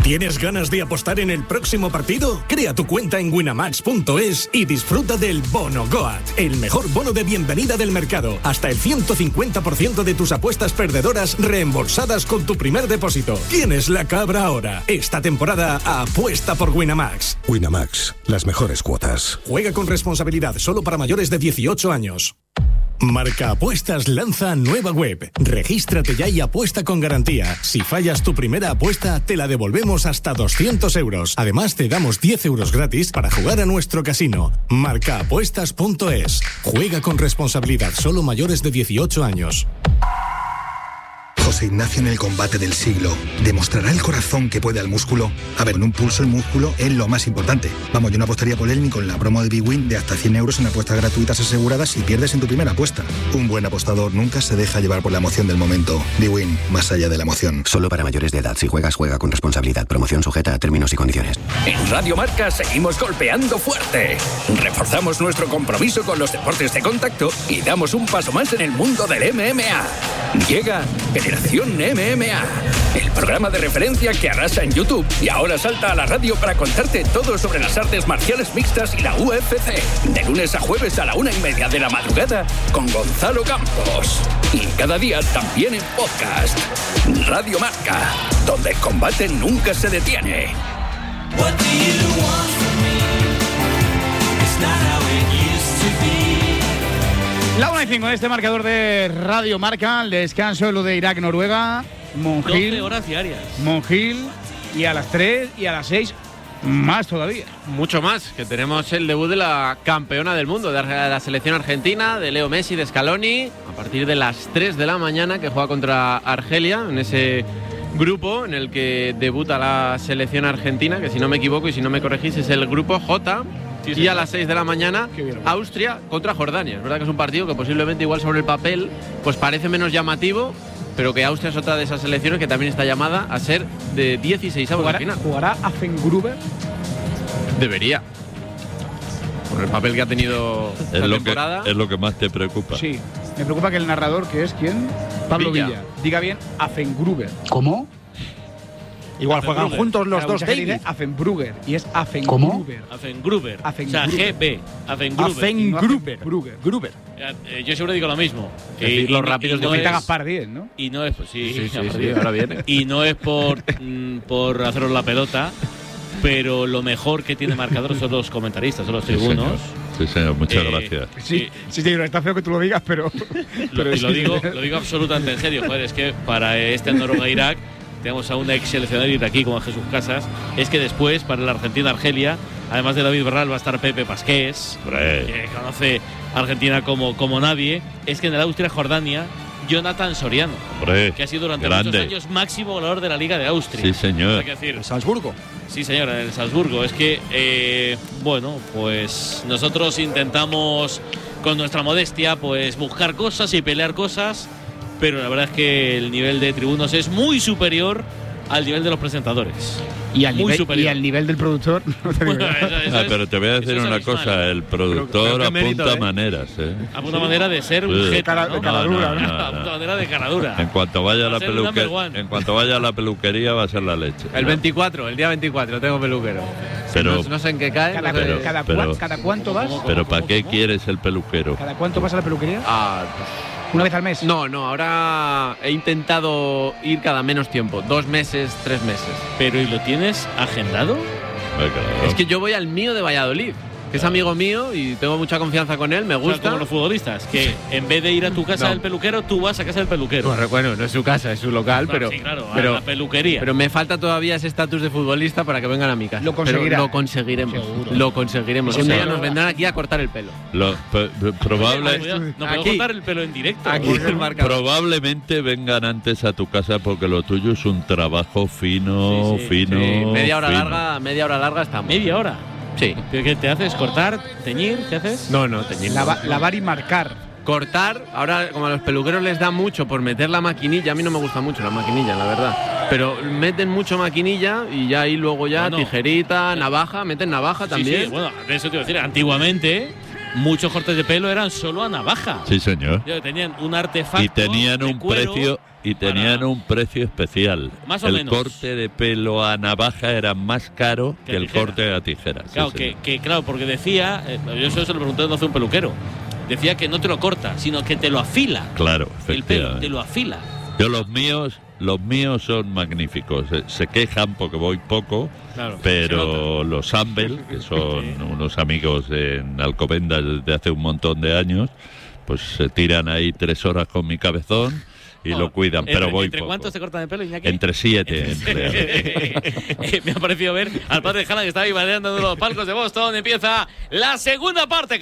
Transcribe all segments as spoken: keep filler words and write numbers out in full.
¿Tienes ganas de apostar en el próximo partido? Crea tu cuenta en winamax punto es y disfruta del Bono Goat, el mejor bono de bienvenida del mercado. Hasta el ciento cincuenta por ciento de tus apuestas perdedoras reembolsadas con tu primer depósito. ¿Quién es la cabra ahora? Esta temporada apuesta por Winamax. Winamax, las mejores cuotas. Juega con responsabilidad, solo para mayores de dieciocho años. Marca Apuestas lanza nueva web. Regístrate ya y apuesta con garantía. Si fallas tu primera apuesta, te la devolvemos hasta doscientos euros. Además, te damos diez euros gratis para jugar a nuestro casino. Marca Apuestas punto es. Juega con responsabilidad, solo mayores de dieciocho años. José Ignacio en el combate del siglo. ¿Demostrará el corazón que puede al músculo? A ver, en un pulso el músculo es lo más importante. Vamos, yo no apostaría por él ni con la promo de Big Win de hasta cien euros en apuestas gratuitas aseguradas si pierdes en tu primera apuesta. Un buen apostador nunca se deja llevar por la emoción del momento. Big Win, más allá de la emoción. Solo para mayores de edad. Si juegas, juega con responsabilidad. Promoción sujeta a términos y condiciones. En Radio Marca seguimos golpeando fuerte. Reforzamos nuestro compromiso con los deportes de contacto y damos un paso más en el mundo del M M A. Llega Generación M M A, el programa de referencia que arrasa en YouTube y ahora salta a la radio para contarte todo sobre las artes marciales mixtas y la U F C. De lunes a jueves a la una y media de la madrugada con Gonzalo Campos. Y cada día también en podcast. Radio Marca, donde el combate nunca se detiene. What do you want from me? It's not how it used to be. La una y cinco de este marcador de Radio Marca, el descanso lo de Irak-Noruega, Monjil, doce horas diarias. Monjil, y a las tres y a las seis más todavía. Mucho más, que tenemos el debut de la campeona del mundo, de la selección argentina, de Leo Messi, de Scaloni, a partir de las tres de la mañana, que juega contra Argelia, en ese grupo en el que debuta la selección argentina, que si no me equivoco y si no me corregís es el grupo J. Sí, sí, y a las seis de la mañana, Austria contra Jordania. Es verdad que es un partido que posiblemente igual sobre el papel pues parece menos llamativo, pero que Austria es otra de esas selecciones que también está llamada a ser de dieciséis avos al final. ¿Jugará Affengruber? Debería. Por el papel que ha tenido es esta lo temporada. Que, es lo que más te preocupa. Sí, me preocupa que el narrador, que es ¿quién? Pablo Villa, Villa diga bien Affengruber. ¿Cómo? Igual juegan juntos los dos David. Affenbrugger y es Affengruber. Affengruber. Affengruber. O sea, G B. Affengruber. Affengruber. Gruber. Gruber. Eh, yo siempre digo lo mismo. Que los rápidos de no Gaspar diez, ¿no? Y no es pues, sí, sí, sí, sí, sí, ahora viene. Y no es por mm, por haceros la pelota, pero lo mejor que tiene marcador son los comentaristas, son los tribunos. Sí, señor. Sí, señor, muchas eh, gracias. Sí, sí, sí, está feo que tú lo digas, pero. Lo, pero y sí. lo digo, lo digo absolutamente en serio, joder, es que para este Noruega-Irak tenemos a un ex seleccionador iraquí como Jesús Casas. Es que después, para la Argentina-Argelia, además de David Berral, va a estar Pepe Pasqués, Hombre. que conoce a Argentina como, como nadie. Es que en el Austria-Jordania, Jonathan Soriano, Hombre, que ha sido durante grande. muchos años máximo goleador de la Liga de Austria. Sí, señor. Hay que decir, ¿El Salzburgo? Sí, señor, en el Salzburgo. Es que, eh, bueno, pues nosotros intentamos, con nuestra modestia, pues buscar cosas y pelear cosas, pero la verdad es que el nivel de tribunos es muy superior al nivel de los presentadores. Y al, muy nivel, superior. y al nivel del productor. No te digo Bueno, eso, eso Ah, es, pero te voy a decir una abismal. cosa, el productor Pero qué mérito, apunta ¿eh? maneras, ¿eh? Apunta manera de ser un Sí. jeta, Cara- ¿no? de caradura, No, no, no, no. Apunta manera de caradura. En cuanto vaya a Va la a ser un number peluquería, one. en cuanto vaya a la peluquería va a ser la leche. El veinticuatro, el día veinticuatro, tengo peluquero. Pero, no, no sé en qué cae. ¿Cada, no sé. Pero- cada, pero- cuan- ¿Cada cuánto vas? pero ¿para qué ¿Cómo? quieres el peluquero? ¿Cada cuánto vas a la peluquería? Ah, ¿Una vez al mes? no, no, ahora he intentado ir cada menos tiempo, dos meses, tres meses. Pero ¿y lo tienes agendado? Venga, claro. Es que yo voy al mío de Valladolid, que es amigo mío y tengo mucha confianza con él, me O sea, gusta. como los futbolistas, que en vez de ir a tu casa No. del peluquero, tú vas a casa del peluquero. Bueno, bueno, no es su casa, es su local, Claro, pero, sí, claro, a pero, la peluquería. pero me falta todavía ese estatus de futbolista para que vengan a mi casa. Lo conseguirá. Pero lo conseguiremos, Seguro. lo conseguiremos. O Un sea, día nos vendrán aquí a cortar el pelo. Lo- p- p- probable, Cuidado, no puedo Aquí. cortar el pelo en directo. Aquí Porque- el marcador. probablemente vengan antes a tu casa porque lo tuyo es un trabajo fino, Sí, sí, fino. Sí, media hora fino. larga, media hora larga estamos. Media hora. Sí. ¿Qué, qué te haces? ¿Cortar? ¿Teñir? ¿Qué haces? No, no, teñir. Lava- lavar y marcar. Cortar, ahora como a los peluqueros les da mucho por meter la maquinilla, a mí no me gusta mucho la maquinilla, la verdad. Pero meten mucho maquinilla y ya ahí luego ya Bueno. tijerita, navaja, meten navaja Sí, también. sí, bueno, de eso te iba a decir. Antiguamente muchos cortes de pelo eran solo a navaja. Sí, señor. Tenían un artefacto y tenían un precio y tenían para... un precio especial. Más o el menos. corte de pelo a navaja era más caro que, que el tijera. corte a tijera. Claro, sí, que, que claro, porque decía, eh, yo eso se lo pregunté no hace un peluquero. Decía que no te lo corta, sino que te lo afila. Claro, el pelo te lo afila. Yo los míos, los míos son magníficos. Se, se quejan porque voy poco, claro, pero los Ambel, que son sí. unos amigos en Alcobendas desde hace un montón de años, pues se tiran ahí tres horas con mi cabezón y no, lo cuidan, pero entre, voy ¿Entre poco. ¿Cuántos se cortan de pelo, Iñaki? Entre siete. Entre... eh, me ha parecido ver al padre de Haaland que estaba ahí baleando los palcos de Boston. Empieza la segunda parte.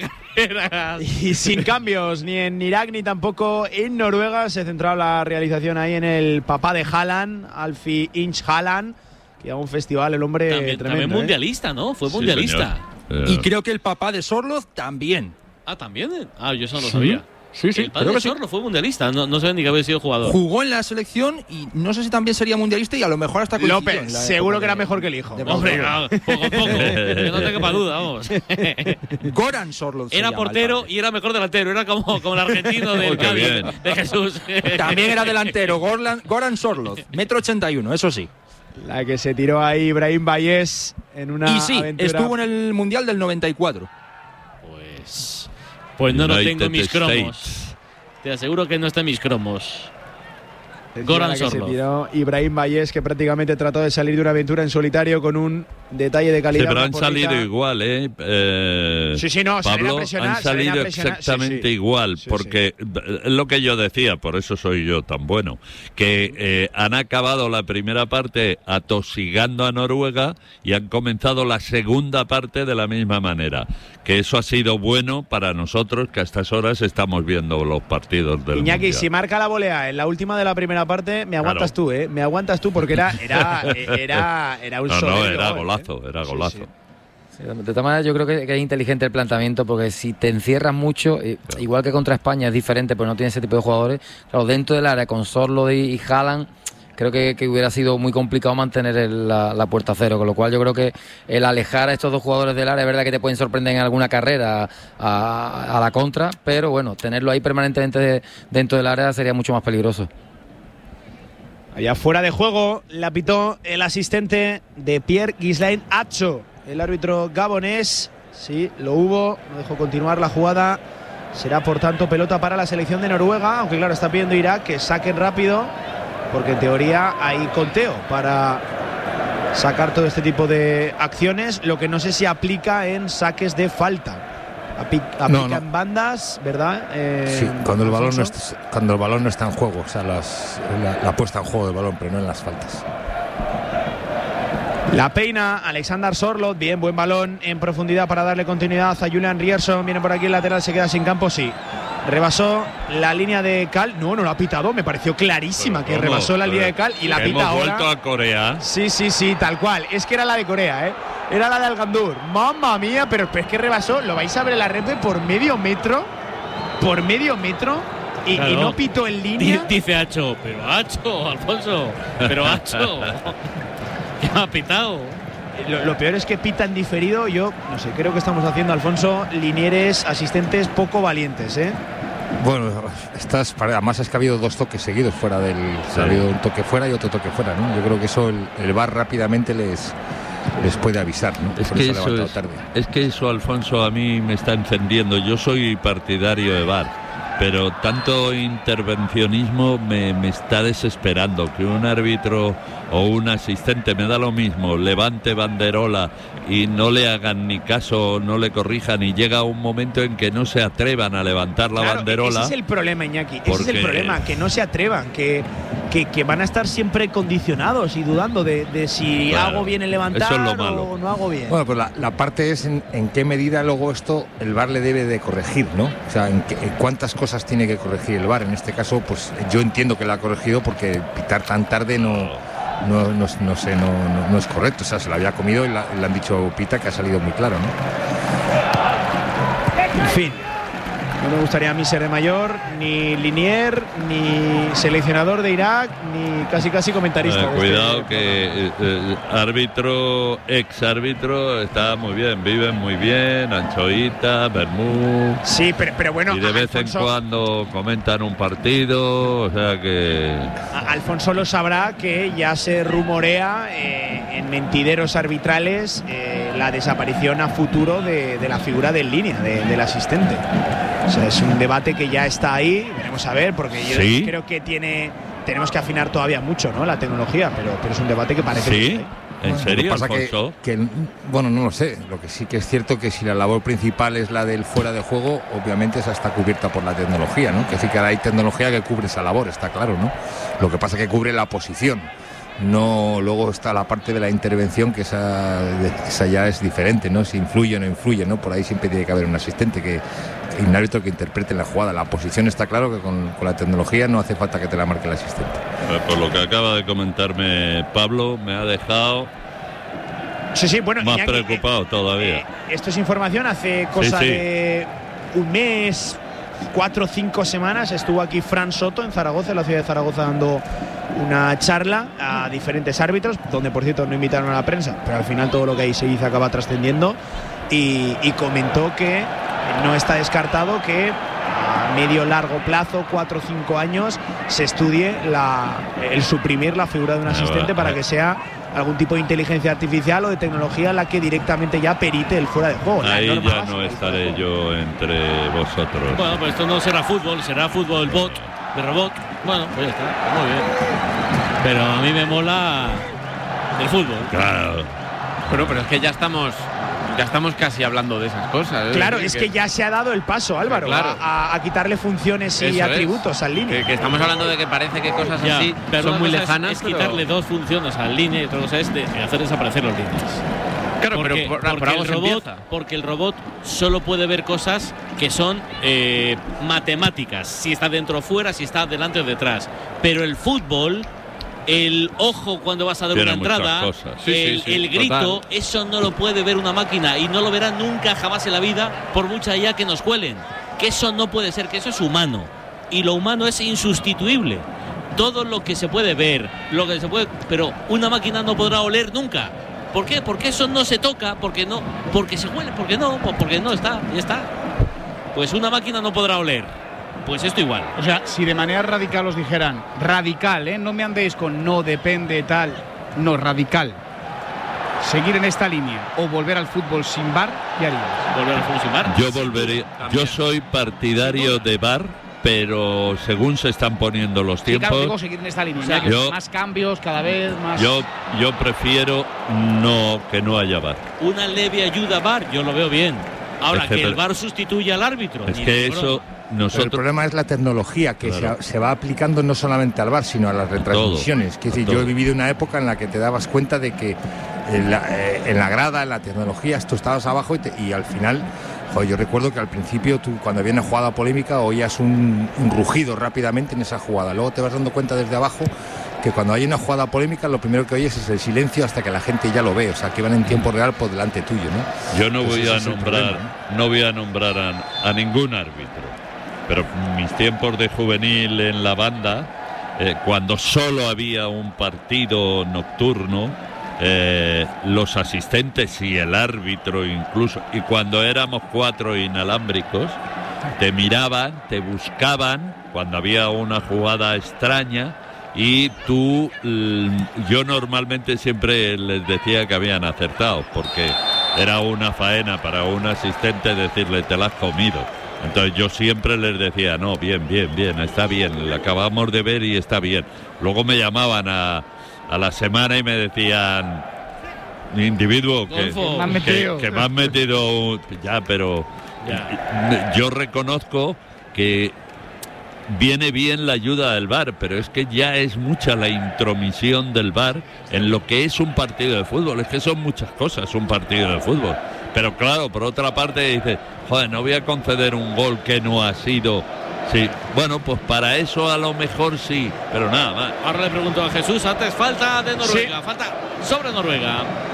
Y sin cambios, ni en Irak ni tampoco en Noruega. Se centraba la realización ahí en el papá de Haaland, Alfie Inch Haaland, que a un festival el hombre también, tremendo. También mundialista, ¿eh? ¿no? Fue mundialista. Sí, y creo que el papá de Sorloth también. Ah, ¿también? Ah, yo eso no lo sabía. Sí, sí, el padre de Sorloth fue mundialista, no, no sé ni que había sido jugador. Jugó en la selección y no sé si también sería mundialista y a lo mejor hasta coincidió. López, seguro que era mejor que el hijo. Hombre, no, poco a poco, que no te quepa duda, vamos. Goran Sorloth. Era portero y era mejor delantero, era como, como el argentino del Cádiz, de Jesús. También era delantero, Goran, Goran Sorloth, metro ochenta y uno, eso sí. La que se tiró ahí Ibrahim Bayés en una Y sí, aventura. estuvo en el Mundial del noventa y cuatro. Pues, pues no lo tengo en mis cromos. Te aseguro que no está en mis cromos. Goran Sorloth. Ibrahim Bayés, que prácticamente trató de salir de una aventura en solitario con un detalle de calidad. Sí, pero han salido igual, ¿eh? eh sí, sí, no, Pablo, presionar, han salido exactamente sí, sí. igual, sí, porque sí. es lo que yo decía, por eso soy yo tan bueno, que eh, han acabado la primera parte atosigando a Noruega y han comenzado la segunda parte de la misma manera, que eso ha sido bueno para nosotros, que a estas horas estamos viendo los partidos del Iñaki, Mundial. Si marca la volea en la última de la primera parte, me aguantas claro. tú, ¿eh? Me aguantas tú, porque era, era, era, era un no, solo. No, era golazo. Era golazo. Sí, sí. De todas maneras, yo creo que, que es inteligente el planteamiento, porque si te encierras mucho, eh, claro. igual que contra España es diferente, pues no tiene ese tipo de jugadores. Claro, dentro del área con Sorloth y, y Haaland, creo que, que hubiera sido muy complicado mantener el, la, la puerta a cero, con lo cual yo creo que el alejar a estos dos jugadores del área, es verdad que te pueden sorprender en alguna carrera a, a la contra, pero bueno, tenerlo ahí permanentemente de, dentro del área sería mucho más peligroso. Allá fuera de juego la pitó el asistente de Pierre Ghislain Acho, el árbitro gabonés. Sí, lo hubo, no dejó continuar la jugada. Será por tanto pelota para la selección de Noruega, aunque claro, está pidiendo Irak que saquen rápido, porque en teoría hay conteo para sacar todo este tipo de acciones, lo que no sé si aplica en saques de falta. Aplica no, no. en bandas, ¿verdad? Eh, sí, cuando el, balón no está, cuando el balón no está en juego, o sea, las, la, la puesta en juego del balón, pero no en las faltas. La peina Alexander Sorloth, bien, buen balón en profundidad para darle continuidad a Julian Rierson. Viene por aquí el lateral, se queda sin campo, sí. Rebasó la línea de Cal. No, no lo ha pitado, me pareció clarísima que rebasó la línea de Cal y la pita ahora. Hemos vuelto a Corea. Sí, sí, sí, tal cual. Es que era la de Corea, ¿eh? Era la de Algandur. Mamma mía, pero es que rebasó. Lo vais a ver en la repe por medio metro. Por medio metro. Y, claro. y no pitó en línea. Dice Acho, pero Acho, Alfonso. Pero Acho. ¿Qué ha pitado? Lo, lo peor es que pitan diferido. Yo, no sé, creo que estamos haciendo, Alfonso, linieres, asistentes poco valientes, ¿eh? Bueno, estás, además es que ha habido dos toques seguidos fuera del. Sí. Ha habido un toque fuera y otro toque fuera, ¿no? Yo creo que eso el, el V A R rápidamente les, les puede avisar, ¿no? Es que, eso eso es, tarde. es que eso, Alfonso, a mí me está encendiendo. Yo soy partidario de V A R, pero tanto intervencionismo me, me está desesperando. Que un árbitro o un asistente, me da lo mismo, levante banderola y no le hagan ni caso, no le corrijan, y llega un momento en que no se atrevan a levantar la claro, banderola. Ese es el problema, Iñaki, ese es el problema, que no se atrevan, que, que, que van a estar siempre condicionados y dudando de, de si claro, hago bien en levantar eso es lo malo. O no hago bien. Bueno, pues la, la parte es en, en qué medida luego esto el V A R le debe de corregir, ¿no? O sea, en, qué, en cuántas cosas tiene que corregir el V A R. En este caso, pues yo entiendo que la ha corregido, porque pitar tan tarde no... No, no, no sé, no, no, no es correcto. O sea, se la había comido y la, le han dicho pita, que ha salido muy claro, ¿no? En fin, no me gustaría a mí ser de mayor ni linier, ni seleccionador de Irak, ni casi casi comentarista. Eh, cuidado este que eh, eh, árbitro, ex árbitro, está muy bien, viven muy bien, Anchoita, Bermú. Sí, pero, pero bueno. Y de vez Alfonso, en cuando comentan un partido, o sea que. Alfonso lo sabrá que ya se rumorea eh, en mentideros arbitrales eh, la desaparición a futuro de, de la figura del línea, de, del asistente. O sea, es un debate que ya está ahí, veremos a ver, porque yo ¿Sí? creo que tiene tenemos que afinar todavía mucho, ¿no?, la tecnología, pero, pero es un debate que parece ¿Sí? que está ahí. ¿En bueno, serio, pasa Alfonso? Que, que, bueno, no lo sé. Lo que sí que es cierto que si la labor principal es la del fuera de juego, obviamente esa está cubierta por la tecnología, ¿no? Que sí que ahora hay tecnología que cubre esa labor, está claro, ¿no? Lo que pasa es que cubre la posición. No, luego está la parte de la intervención, que esa, esa ya es diferente, ¿no? Si influye o no influye, ¿no? Por ahí siempre tiene que haber un asistente, que, un árbitro que interprete la jugada. La posición está claro que con, con la tecnología no hace falta que te la marque el asistente. Por lo que acaba de comentarme Pablo, me ha dejado sí, sí, bueno, más Iñaki, preocupado eh, todavía. Eh, esto es información, hace cosa sí, sí. de un mes, cuatro o cinco semanas, estuvo aquí Fran Soto en Zaragoza, en la ciudad de Zaragoza, dando una charla a diferentes árbitros, donde por cierto no invitaron a la prensa, pero al final todo lo que ahí se dice acaba trascendiendo, y, y comentó que no está descartado que a medio largo plazo, cuatro o cinco años, se estudie la, el suprimir la figura de un asistente para que sea algún tipo de inteligencia artificial o de tecnología la que directamente ya perite el fuera de juego. Ahí ya no estaré yo entre vosotros. Bueno, pues esto no será fútbol, será fútbol bot, de robot. Bueno, pues ya está, muy bien. Pero a mí me mola el fútbol. Claro. Pero, pero es que ya estamos... Ya estamos casi hablando de esas cosas. ¿eh? Claro, es que, que ya se ha dado el paso, Álvaro, claro. a, a quitarle funciones y Eso atributos es. al línea. Que, que estamos hablando de que parece que cosas ya, así pero son muy cosa lejanas. Es, es pero... quitarle dos funciones al línea y otra cosa es de hacer desaparecer los líneas. Claro, porque, pero por, porque, por algo el se robot, empieza. porque el robot solo puede ver cosas que son eh, matemáticas, si está dentro o fuera, si está delante o detrás. Pero el fútbol, el ojo cuando vas a dar Tiene una entrada, sí, el, sí, sí, el grito, total. Eso no lo puede ver una máquina y no lo verá nunca jamás en la vida, por mucha ya que nos cuelen. Que eso no puede ser, que eso es humano. Y lo humano es insustituible. Todo lo que se puede ver, lo que se puede, pero una máquina no podrá oler nunca. ¿Por qué? Porque eso no se toca, porque no, porque se huele, porque no, porque no está, ya está. Pues una máquina no podrá oler. Pues esto igual. O sea, si de manera radical os dijeran, radical, ¿eh? No me andéis con no depende tal, no, radical. Seguir en esta línea o volver al fútbol sin V A R, ¿qué harías? Volver al fútbol sin V A R. Yo volveré. Yo soy partidario de V A R, pero según se están poniendo los tiempos. Sí, claro, digo seguir en esta línea. O sea, yo, más cambios cada vez más. Yo, yo prefiero no que no haya V A R. Una leve ayuda a V A R, yo lo veo bien. Ahora es que, que el V A R sustituya al árbitro. Es que eso. Nosotros... Pero el problema es la tecnología que claro. se, se va aplicando no solamente al V A R, sino a las retransmisiones. Es decir, yo he vivido una época en la que te dabas cuenta de que en la, eh, en la grada, en la tecnología, tú estabas abajo y, te, y al final, joder, yo recuerdo que al principio tú cuando había una jugada polémica oías un, un rugido rápidamente en esa jugada. Luego te vas dando cuenta desde abajo que cuando hay una jugada polémica lo primero que oyes es el silencio hasta que la gente ya lo ve, o sea, que van en tiempo real por delante tuyo, ¿no? Yo no Entonces, voy a ese nombrar, problema, ¿no? no voy a nombrar a, a ningún árbitro. Pero mis tiempos de juvenil en la banda, eh, cuando solo había un partido nocturno, eh, los asistentes y el árbitro incluso, y cuando éramos cuatro inalámbricos, te miraban, te buscaban cuando había una jugada extraña y tú, yo normalmente siempre les decía que habían acertado, porque era una faena para un asistente decirle te la has comido. Entonces yo siempre les decía, no, bien, bien, bien, está bien, la acabamos de ver y está bien. Luego me llamaban a, a la semana y me decían, individuo, que, que, que me han metido, ya, pero ya. Yo reconozco que viene bien la ayuda del V A R, pero es que ya es mucha la intromisión del V A R en lo que es un partido de fútbol. Es que son muchas cosas un partido de fútbol. Pero claro, por otra parte dice, joder, no voy a conceder un gol que no ha sido. Sí, bueno, pues para eso a lo mejor sí, pero nada más. Ahora le pregunto a Jesús, antes falta de Noruega, sí. falta sobre Noruega.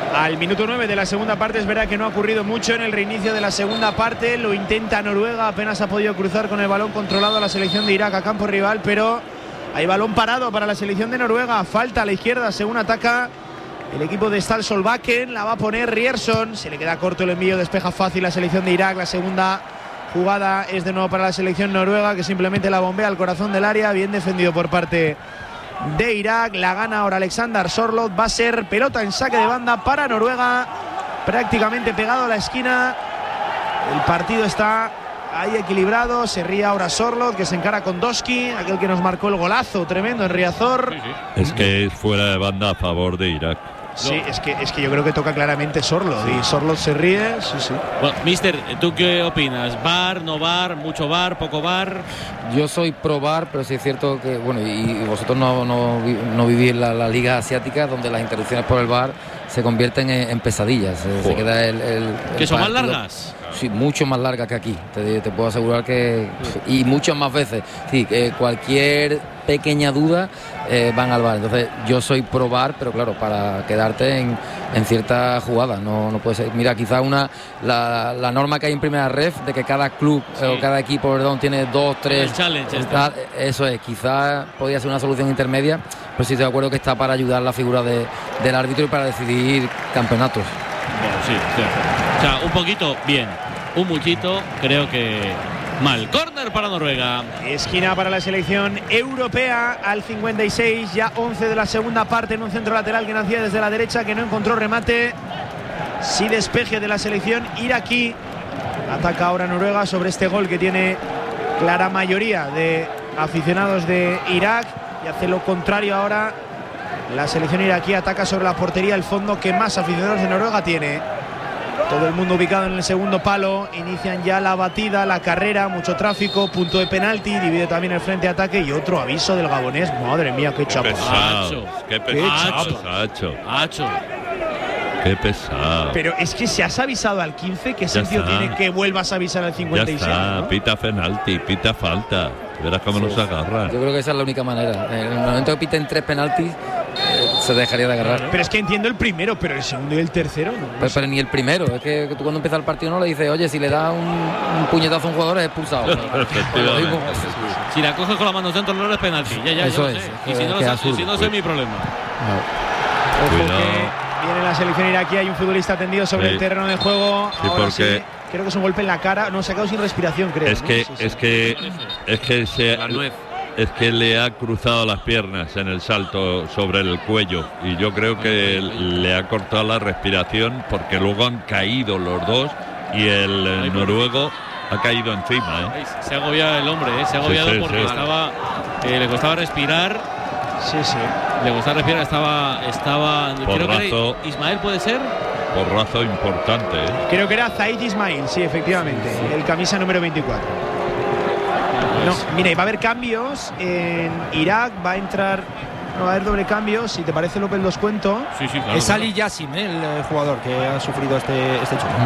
Al minuto nueve de la segunda parte. Es verdad que no ha ocurrido mucho en el reinicio de la segunda parte. Lo intenta Noruega, apenas ha podido cruzar con el balón controlado a la selección de Irak a campo rival, pero hay balón parado para la selección de Noruega. Falta a la izquierda según ataca el equipo de Stal Solbakken. La va a poner Rierson, se le queda corto el envío, despeja fácil la selección de Irak. La segunda jugada es de nuevo para la selección noruega, que simplemente la bombea al corazón del área. Bien defendido por parte de Irak. La gana ahora Alexander Sorloth. Va a ser pelota en saque de banda para Noruega, prácticamente pegado a la esquina. El partido está ahí equilibrado. Se ríe ahora Sorloth, que se encara con Doski, aquel que nos marcó el golazo tremendo en Riazor. Sí, sí. Es que es fuera de banda a favor de Irak. Sí, es que, es que yo creo que toca claramente Sorloth, sí. Y Sorloth se ríe, sí, sí. Bueno, mister, ¿tú qué opinas? ¿VAR, no VAR, mucho VAR, poco VAR? Yo soy pro VAR, pero sí es cierto que, bueno, y vosotros no, no, no vivís en la, la liga asiática, donde las interrupciones por el VAR se convierten en, en pesadillas. Se, se queda el, el, el ¿Que son partido, más largas? Sí, mucho más largas que aquí. Te, te puedo asegurar que... Y muchas más veces. Sí, que cualquier pequeña duda eh, van al VAR. Entonces yo soy pro VAR, pero claro, para quedarte en, en ciertas jugadas. No, no puede ser. Mira, quizás una la, la norma que hay en primera ref de que cada club sí. eh, o cada equipo, perdón, tiene dos, tres... El challenge. Está, eso es, quizás podría ser una solución intermedia, pero sí estoy de acuerdo que está para ayudar la figura de, del árbitro y para decidir campeonatos. Bueno, sí, sí. O sea, un poquito bien, un muchito creo que mal. Córner para Noruega. Esquina para la selección europea al cincuenta y seis, ya once de la segunda parte, en un centro lateral que nacía desde la derecha, que no encontró remate. Sí despeje de la selección iraquí. Ataca ahora Noruega sobre este gol que tiene clara mayoría de aficionados de Irak, y hace lo contrario ahora. La selección iraquí ataca sobre la portería, el fondo que más aficionados de Noruega tiene. Todo el mundo ubicado en el segundo palo. Inician ya la batida, la carrera, mucho tráfico, punto de penalti, divide también el frente de ataque y otro aviso del gabonés. Madre mía, qué chapa. Qué pesado, Hacho. Hacho. Qué pesado. Pero es que si has avisado al quince, ¿qué sentido tiene que vuelvas a avisar al cincuenta y seis? Ya está, ¿no? Pita penalti, pita falta. Verás cómo sí. nos agarran. Yo creo que esa es la única manera. En el momento que piten tres penaltis, eh, se dejaría de agarrar. Pero es que entiendo el primero, pero el segundo y el tercero no. no pero, sé. pero ni el primero. Es que, que tú cuando empieza el partido no le dices, oye, si le da un, un puñetazo a un jugador es expulsado. Efectivamente. Si la coges con las manos dentro no es penalti. Ya, ya, Eso yo es. Lo sé. Y si no, lo sé, si no sé mi problema. No. Ojo que viene la selección iraquí, hay un futbolista tendido sobre sí. el terreno de juego. Sí, ahora porque sí, creo que es un golpe en la cara. No, se ha quedado sin respiración, creo. Es que, ¿no? sí, es sí. que, es que se, es que le ha cruzado las piernas en el salto sobre el cuello y yo creo que le ha cortado la respiración porque luego han caído los dos y el, el noruego ha caído encima. ¿eh? Se ha agobiado el hombre, ¿eh? se ha agobiado sí, sí, porque sí. estaba eh, le costaba respirar. Sí, sí. Le costaba respirar, estaba, estaba creo que era Ismael, ¿puede ser? Porrazo importante. ¿eh? Creo que era Zaid Ismail, sí, efectivamente, sí, sí. el camisa número veinticuatro. No, mira, y va a haber cambios en Irak, va a entrar, no va a haber doble cambio, si te parece López los cuento. Sí, sí, claro, es Ali Yassim, ¿eh? el jugador que ha sufrido este, este choque.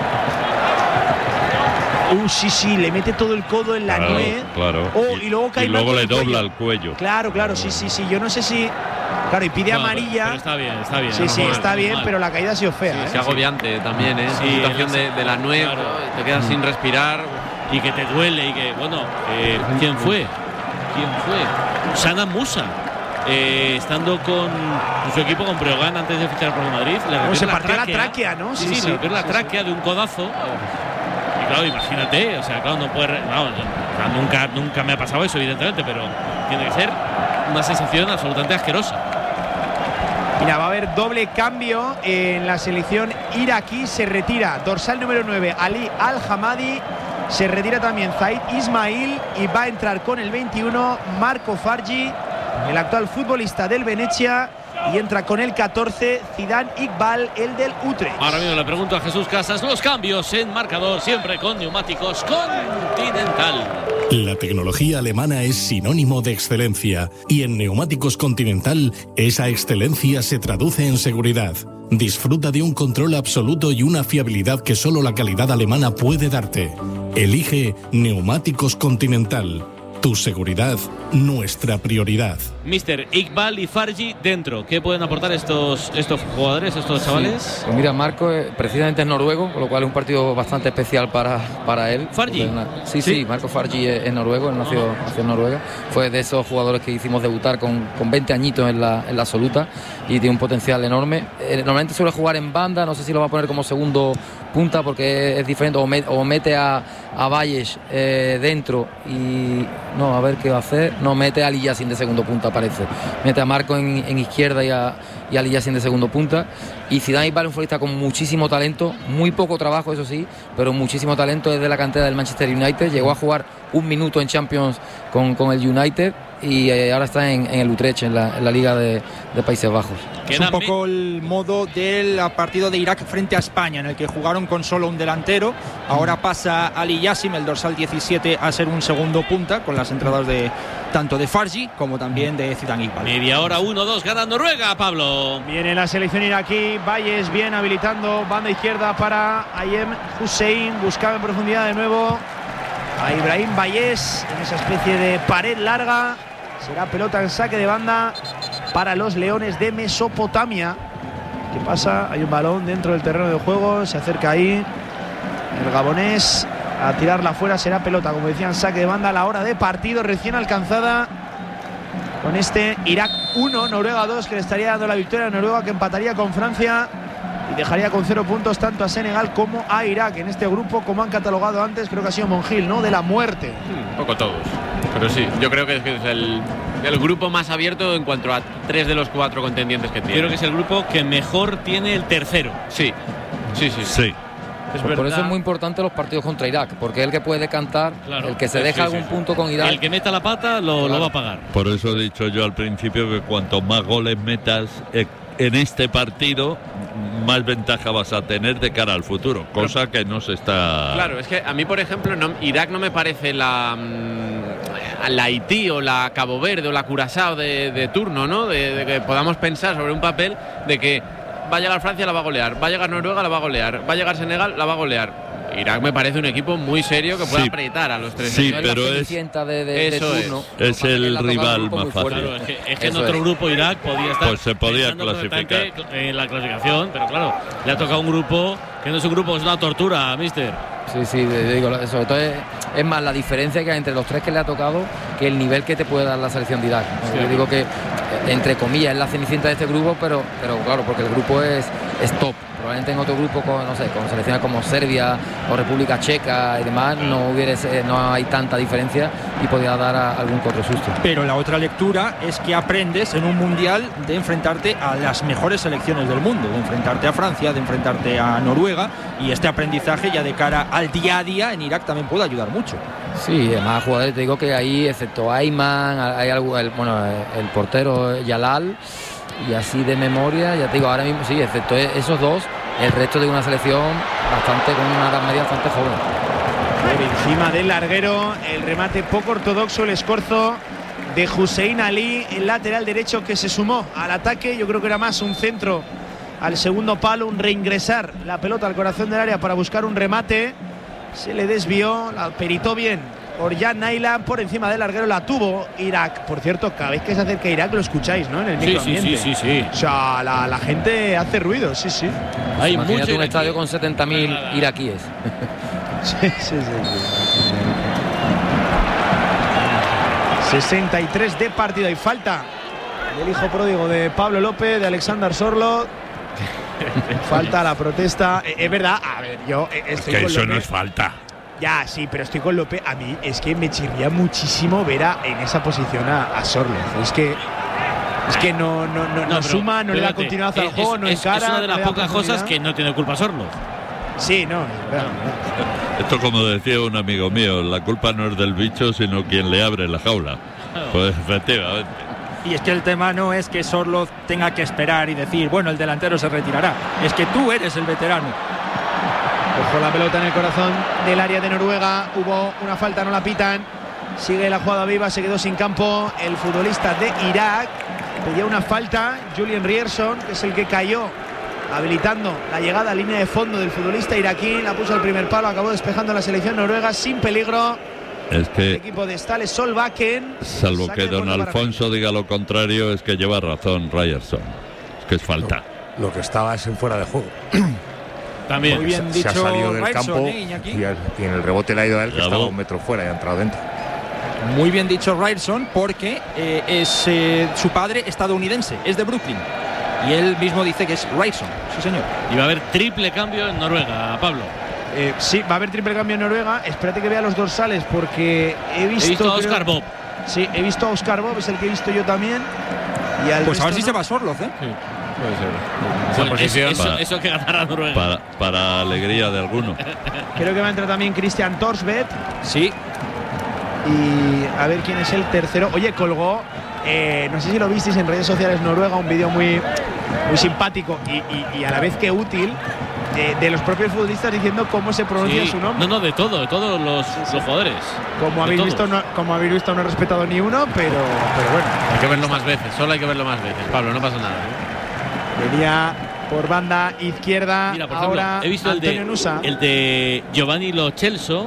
Uh, sí, sí, le mete todo el codo en la claro, nuez. Claro. Oh, y, y luego cae y luego le el dobla cuello. el cuello. Claro, claro, sí, sí, sí. Yo no sé si. Claro, y pide no, amarilla. Pero, pero está bien, está bien. Sí, no, sí, no, está no, bien, mal. pero la caída ha sido fea. Sí, ¿eh? es agobiante también, ¿eh? Sí, la situación de, de la nuez, claro. ¿no? Te quedas mm. sin respirar. Y que te duele y que, bueno, eh, ¿quién fue? ¿Quién fue? Sana Musa. Eh, estando con, con su equipo, con Breogán, antes de fichar por el Madrid. Le se partió la tráquea, ¿no? Sí, sí, sí, le sí, la tráquea sí. de un codazo. Y claro, imagínate, o sea, claro, no puede. No, no, nunca, nunca me ha pasado eso, evidentemente, pero tiene que ser una sensación absolutamente asquerosa. Mira, va a haber doble cambio en la selección iraquí. Se retira dorsal número nueve, Ali Al-Hamadi. Se retira también Zaid Ismail y va a entrar con el veintiuno Marco Fargi, el actual futbolista del Venecia, y entra con el catorce Zidane Iqbal, el del Utrecht. Ahora mismo le pregunto a Jesús Casas los cambios en marcador, siempre con neumáticos Continental. La tecnología alemana es sinónimo de excelencia y en Neumáticos Continental esa excelencia se traduce en seguridad. Disfruta de un control absoluto y una fiabilidad que solo la calidad alemana puede darte. Elige Neumáticos Continental. Tu seguridad, nuestra prioridad. Mister Iqbal y Farji dentro. ¿Qué pueden aportar estos, estos jugadores, estos chavales? Sí. Pues mira, Marco eh, precisamente es noruego, con lo cual es un partido bastante especial para, para él. ¿Farji? Una, sí, sí, sí, Marco Farji es, es noruego, él nació, nació en Noruega. Fue de esos jugadores que hicimos debutar con, con veinte añitos en la, en la absoluta y tiene un potencial enorme. Eh, normalmente suele jugar en banda, no sé si lo va a poner como segundo punta porque es, es diferente, o, met, o mete a, a Valles eh, dentro y no, a ver qué va a hacer. No, mete a Ali Yassin de segundo punta, parece. Mete a Marco en, en izquierda y a, y a Ali Yassin de segundo punta. Y Zidane Iqbal es un futbolista con muchísimo talento, muy poco trabajo, eso sí, pero muchísimo talento. Desde la cantera del Manchester United, llegó a jugar un minuto en Champions con, con el United y eh, ahora está en, en el Utrecht, en la, en la Liga de, de Países Bajos. Es un poco el modo del partido de Irak frente a España, en el que jugaron con solo un delantero. Ahora pasa Ali Yassim, el dorsal diecisiete, a ser un segundo punta, con las entradas de tanto de Farji como también de Zidane Iqbal. Media hora, uno dos, gana Noruega, Pablo. Viene la selección iraquí, Valles bien habilitando, banda izquierda para Ayem Hussein, buscaba en profundidad de nuevo a Ibrahim Valles, en esa especie de pared larga. Será pelota en saque de banda para los Leones de Mesopotamia. ¿Qué pasa? Hay un balón dentro del terreno de juego, se acerca ahí el gabonés a tirarla fuera, será pelota, como decían, saque de banda a la hora de partido, recién alcanzada con este Irak uno, Noruega dos, que le estaría dando la victoria a Noruega, que empataría con Francia y dejaría con cero puntos tanto a Senegal como a Irak en este grupo, como han catalogado antes, creo que ha sido Monjil, ¿no? De la muerte. Un poco todos, pero sí, yo creo que es el, el grupo más abierto en cuanto a tres de los cuatro contendientes que tiene. Creo que es el grupo que mejor tiene el tercero. Sí, sí, sí. Sí. Es por, por eso es muy importante los partidos contra Irak, porque es el que puede decantar, claro, el que se sí, deja sí, algún sí, punto con Irak. El que meta la pata lo, claro, lo va a pagar. Por eso he dicho yo al principio que cuanto más goles metas en este partido, más ventaja vas a tener de cara al futuro, cosa que no se está... Claro, es que a mí, por ejemplo, no, Irak no me parece la, la Haití o la Cabo Verde o la Curazao de, de turno, ¿no? De, de que podamos pensar sobre un papel de que va a llegar Francia, la va a golear, va a llegar Noruega, la va a golear, va a llegar Senegal, la va a golear. Irak me parece un equipo muy serio que puede sí, apretar a los tres. Sí, pero es, de, de, eso de turno, es, es el rival más fácil. Claro, es que, es que en otro es. grupo Irak podía estar, pues se podía clasificar en la clasificación, pero claro, le ha tocado un grupo que no es un grupo, es una tortura, mister. Sí, sí, digo, sobre todo es, es más la diferencia que hay entre los tres que le ha tocado que el nivel que te puede dar la selección de Irak. Sí. Yo digo que, entre comillas, es la cenicienta de este grupo, pero, pero claro, porque el grupo es, es top. Probablemente en otro grupo, con, no sé, con selecciones como Serbia o República Checa y demás, no hubiera, no hay tanta diferencia y podría dar a algún otro susto. Pero la otra lectura es que aprendes en un mundial de enfrentarte a las mejores selecciones del mundo, de enfrentarte a Francia, de enfrentarte a Noruega, y este aprendizaje ya de cara al día a día en Irak también puede ayudar mucho. Sí, además jugadores, te digo que ahí, excepto Ayman, hay algo, el, bueno, el portero Yalal, y así de memoria, ya te digo, ahora mismo sí, excepto esos dos, el resto de una selección bastante con una edad media bastante joven. Por encima del larguero, el remate poco ortodoxo, el escorzo de Hussein Ali, el lateral derecho que se sumó al ataque. Yo creo que era más un centro al segundo palo, un reingresar la pelota al corazón del área para buscar un remate. Se le desvió, la peritó bien por Jan Naylan, por encima del larguero, la tuvo Irak. Por cierto, cada vez que se acerca Irak lo escucháis, ¿no? En el microambiente. Sí, sí, sí, sí, sí. O sea, la, la gente hace ruido, sí, sí. Hay mucho un estadio con setenta mil iraquíes. Sí, sí, sí, sí. sesenta y tres de partido y falta del hijo pródigo de Pablo López, de Alexander Sorloth. Falta la protesta. Es eh, verdad, a ver, yo estoy es que con eso López. No es falta. Ya, sí, pero estoy con López. A mí es que me chirría muchísimo ver a, en esa posición a, a Sorloth. Es que es que no, no, no, no, no suma, no espérate, le da continuidad al juego, no es, encara. Es una de las no pocas cosas que no tiene culpa Sorloth. Sí, no, es verdad. No. Esto, como decía un amigo mío, la culpa no es del bicho, sino quien le abre la jaula. Pues efectivamente. Y es que el tema no es que Sorloth tenga que esperar y decir, bueno, el delantero se retirará. Es que tú eres el veterano. Ojo la pelota en el corazón del área de Noruega. Hubo una falta, no la pitan. Sigue la jugada viva, se quedó sin campo el futbolista de Irak. Pedía una falta Julian Rierson, que es el que cayó habilitando la llegada a línea de fondo del futbolista iraquí. La puso al primer palo, acabó despejando la selección noruega sin peligro. Es que, el equipo de Stale Solbakken. salvo que don Alfonso diga lo contrario, es que lleva razón Ryerson. Es que es falta. Lo, lo que estaba es en fuera de juego. También. Muy bien se, dicho, se ha salido del Ryerson, campo ¿eh, Iñaki? y, al, y en el rebote le ha ido a él, que Bravo. estaba un metro fuera y ha entrado dentro. Muy bien dicho Ryerson, porque eh, es eh, su padre estadounidense, es de Brooklyn. Y él mismo dice que es Ryerson, sí señor. Y va a haber triple cambio en Noruega, Pablo. Eh, sí, va a haber triple cambio en Noruega. Espérate que vea los dorsales porque he visto, He visto a creo- Oscar Bob. Sí, he visto a Oscar Bob, es el que he visto yo también. Y al Pues a ver resto si se no. va Sorloz, ¿eh? Puede ser. Esa Bueno, posición. eso, para- eso que ganará Noruega. Para, para alegría de alguno. Creo que va a entrar también Christian Torsved. Sí. Y a ver quién es el tercero. Oye, colgó, eh, no sé si lo visteis en redes sociales Noruega, un vídeo muy, muy simpático y, y- y a la vez que útil de, de los propios futbolistas diciendo cómo se pronuncia Sí. su nombre. No, no, de todo, de todos los, los jugadores. Como De habéis, todos. visto, no, como habéis visto, no he respetado ni uno, pero, pero bueno. Hay que verlo más veces, solo hay que verlo más veces. Pablo, no pasa nada. ¿eh? Venía por banda izquierda. Mira, por ahora ejemplo, he visto el Antonio de, Nusa. el de Giovanni Lo Celso.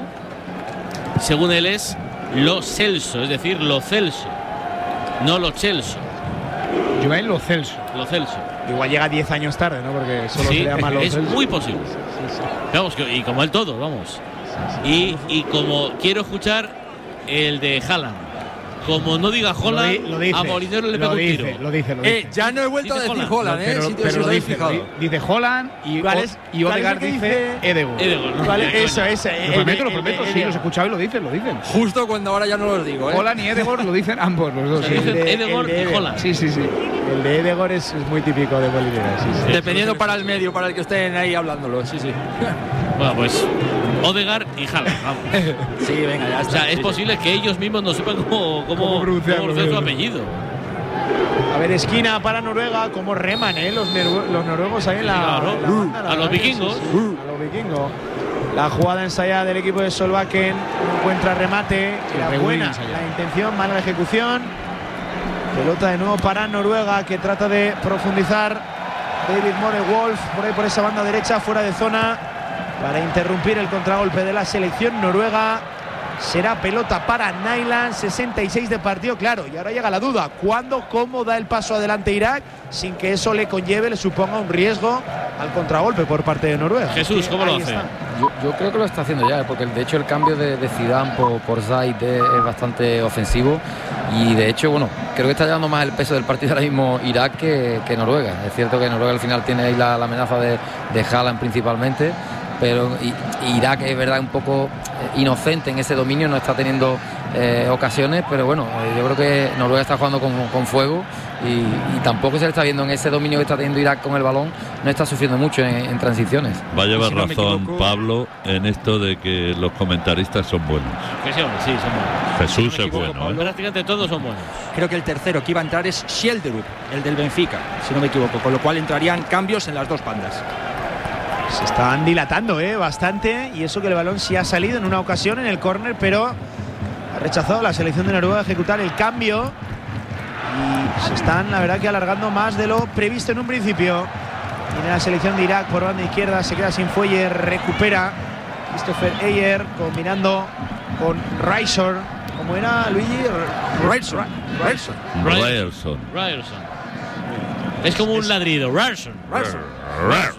Según él es Lo Celso, es decir, Lo Celso. No Lo Celso. Joel Lo Celso. Lo Celso. Igual llega diez años tarde, ¿no? Porque solo Sí, se le llama Lo es Celso. muy posible. Vamos, que- y como él todo, vamos. Y, y como quiero escuchar el de Haaland. Como no diga Lo Holland, di- lo dice, a Molinero le lo pega un dice, tiro. Lo dice, lo dice. Eh, ya no he vuelto Dice a decir Haaland. Holland, ¿eh? pero, Si te- pero si lo os habéis dice, fijado. lo di- dice Holland y, ¿Cuál o- es- y cuál es Odegaard el que dice dice? Edegor. Edegor, ¿no? Vale, De coña. eso, ese. Lo prometo, lo prometo. Sí, los escucháis, lo dicen, lo dicen. Justo cuando ahora ya no los digo, ¿eh? Holland y Edegor lo dicen ambos, los dos. Se Sí. dicen El de- Edegor el de y Edegor. Holland. Sí, sí, sí. El de Edegor es, es muy típico de Molinero. Sí, sí. Dependiendo para el medio, para el que estén ahí hablándolo, sí, sí. Bueno, pues Odegaard y Haaland, vamos. Sí, venga, ya O está. sea, es Sí, posible que ellos mismos no sepan cómo, cómo, ¿Cómo pronunciarlo? cómo pronunciar su apellido. A ver, esquina para Noruega. Cómo reman, ¿eh? Los, nerue- los noruegos ahí en la. Claro. en la banda, la A los verdad que vikingos. sí, sí, a los vikingos. La jugada ensayada del equipo de Solbakken. No encuentra remate. Era re buena ensayada. la intención, mala la ejecución. Pelota de nuevo para Noruega, que trata de profundizar. David More Wolf por ahí por esa banda derecha, fuera de zona, para interrumpir el contragolpe de la selección noruega. Será pelota para Nyland, sesenta y seis de partido, claro. Y ahora llega la duda: ¿cuándo, cómo da el paso adelante Irak sin que eso le conlleve, le suponga un riesgo al contragolpe por parte de Noruega? Jesús, ¿cómo lo Ahí hace? está. Yo, yo creo que lo está haciendo ya, porque de hecho el cambio de, de Zidane por, por Zayt es, es bastante ofensivo y de hecho, bueno, creo que está llevando más el peso del partido ahora mismo Irak que, que Noruega. Es cierto que Noruega al final tiene ahí la, la amenaza de, de Haaland principalmente, pero y, y Irak es verdad un poco inocente en ese dominio, no está teniendo eh, ocasiones, pero bueno, eh, yo creo que Noruega está jugando con, con fuego y, y tampoco se le está viendo en ese dominio que está teniendo Irak con el balón, no está sufriendo mucho en, en transiciones. Va a llevar Si no me razón equivoco- Pablo en esto de que los comentaristas son buenos. Que sí, hombre, sí, son buenos. Jesús Si no me es equivoco, bueno, ¿eh? Prácticamente todos son buenos. Creo que el tercero que iba a entrar es Schjelderup, el del Benfica, si no me equivoco, con lo cual entrarían cambios en las dos bandas. Se están dilatando ¿eh? bastante, y eso que el balón sí ha salido en una ocasión en el córner, pero ha rechazado la selección de Noruega a ejecutar el cambio y se están, la verdad, que alargando más de lo previsto en un principio. Tiene la selección de Irak por banda izquierda, se queda sin fuelle, recupera Christopher Ayer combinando con Ryerson. ¿Cómo era, Luigi? Ryerson. Ryerson. Ryerson. Ryerson. Es como un ladrido. Ryerson. Ryerson.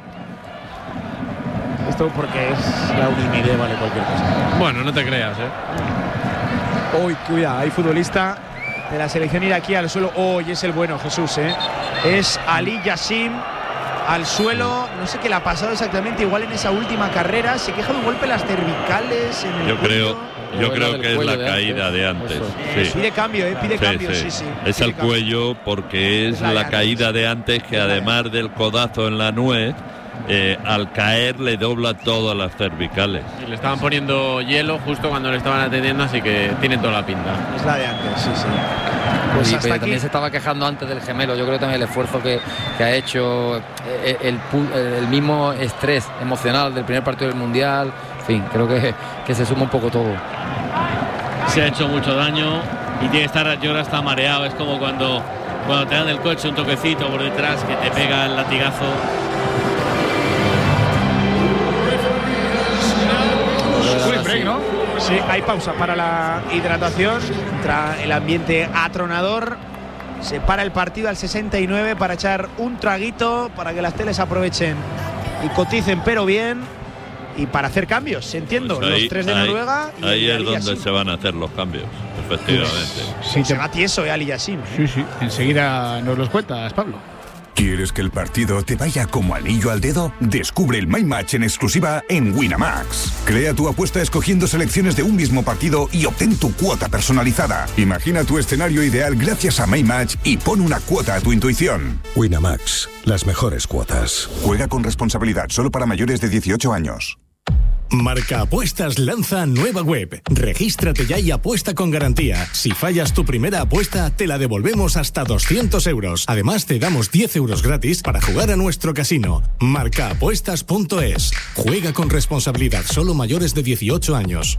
Esto porque es la una y media, vale cualquier cosa. Bueno, no te creas, ¿eh? Uy, cuidado, hay futbolista de la selección iraquí al suelo. Hoy es el bueno, Jesús, ¿eh? Es Ali Yassim al suelo. No sé qué le ha pasado exactamente, igual en esa última carrera. Se queja de un golpe en las cervicales. En el Yo creo, cuello. yo creo que es la caída de antes. Eh, Sí. Pide cambio, ¿eh? Pide Sí, cambio, sí. sí, sí. Es Pide al cambio. cuello porque es Es la de la antes. caída de antes, que Es la de además del codazo en la nuez, eh, al caer le dobla todas las cervicales. Y le estaban poniendo hielo justo cuando le estaban atendiendo, así que tiene toda la pinta. Es la de antes, sí, sí. Pues Sí, hasta pero aquí. también se estaba quejando antes del gemelo. Yo creo que también el esfuerzo que, que ha hecho, eh, el, pu- el mismo estrés emocional del primer partido del Mundial, en fin, creo que, que se suma un poco todo. Se ha hecho mucho daño y tiene que estar, yo creo, hasta mareado. Es como cuando, cuando te dan el coche un toquecito por detrás que te pega el latigazo. Cooling break, ¿no? Sí, hay pausa para la hidratación. Entra el ambiente atronador. Se para el partido al sesenta y nueve para echar un traguito, para que las teles aprovechen y coticen, pero bien. Y para hacer cambios, entiendo. Pues ahí, los tres de ahí, Noruega. Y ahí es Ali donde Yassim. se van a hacer los cambios, efectivamente. Sí, Se va tieso, eh, Ali Yassim. ¿eh? Sí, sí. Enseguida nos los cuentas, Pablo. ¿Quieres que el partido te vaya como anillo al dedo? Descubre el My Match en exclusiva en Winamax. Crea tu apuesta escogiendo selecciones de un mismo partido y obtén tu cuota personalizada. Imagina tu escenario ideal gracias a My Match y pon una cuota a tu intuición. Winamax, las mejores cuotas. Juega con responsabilidad, solo para mayores de dieciocho años. Marca Apuestas lanza nueva web. Regístrate ya y apuesta con garantía. Si fallas tu primera apuesta, te la devolvemos hasta doscientos euros. Además, te damos diez euros gratis para jugar a nuestro casino. marca apuestas punto es. Juega con responsabilidad, solo mayores de dieciocho años.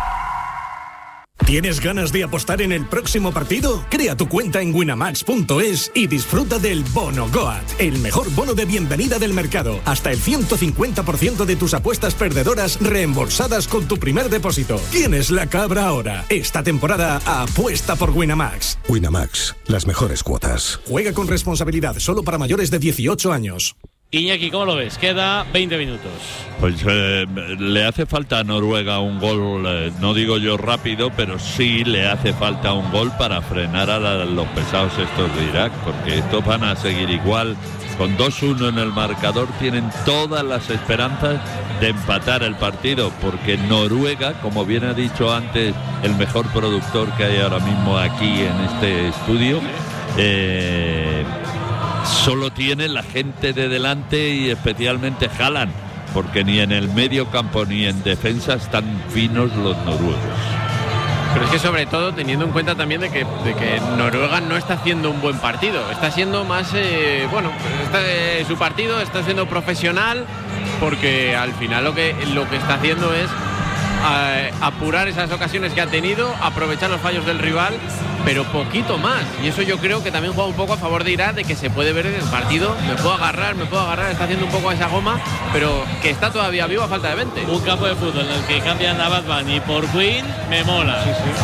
¿Tienes ganas de apostar en el próximo partido? Crea tu cuenta en winamax punto es y disfruta del Bono Goat, el mejor bono de bienvenida del mercado. Hasta el ciento cincuenta por ciento de tus apuestas perdedoras reembolsadas con tu primer depósito. Tienes la cabra ahora. Esta temporada apuesta por Winamax. Winamax, las mejores cuotas. Juega con responsabilidad, solo para mayores de dieciocho años. Iñaki, ¿cómo lo ves? Queda veinte minutos. Pues eh, le hace falta a Noruega un gol, eh, no digo yo rápido, pero sí le hace falta un gol para frenar a la, los pesados estos de Irak, porque estos van a seguir igual. Con dos uno en el marcador tienen todas las esperanzas de empatar el partido, porque Noruega, como bien ha dicho antes el mejor productor que hay ahora mismo aquí en este estudio, eh, solo tiene la gente de delante y especialmente Haaland, porque ni en el medio campo ni en defensa están finos los noruegos. Pero es que sobre todo teniendo en cuenta también de que, de que Noruega no está haciendo un buen partido, está siendo más, eh, bueno, está, eh, su partido está siendo profesional, porque al final lo que, lo que está haciendo es eh, apurar esas ocasiones que ha tenido, aprovechar los fallos del rival, pero poquito más. Y eso yo creo que también juega un poco a favor de Irak, de que se puede ver en el partido, me puedo agarrar, me puedo agarrar, está haciendo un poco esa goma, pero que está todavía vivo a falta de veinte. Un campo de fútbol en el que cambian a Bad Bunny por Queen, me mola. Sí, sí.